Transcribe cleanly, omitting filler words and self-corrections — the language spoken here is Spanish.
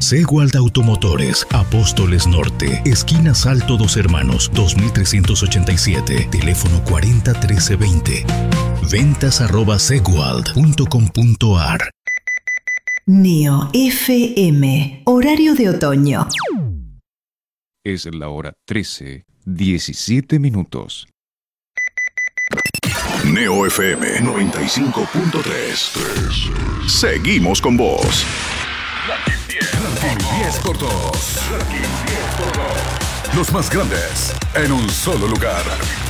Seguald Automotores, Apóstoles Norte, esquina Salto Dos Hermanos, 2387, teléfono 401320. ventas@seguald.com.ar. Neo FM, horario de otoño. Es la hora 13:17. Neo FM 95.3. Seguimos con vos. Ranking 10 por 2. Los más grandes en un solo lugar.